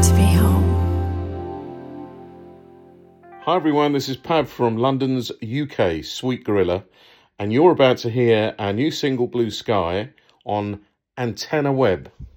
to be home. Hi everyone, this is Pav from London's UK Sweet Gorilla, and you're about to hear our new single Blue Sky on Antenna Web.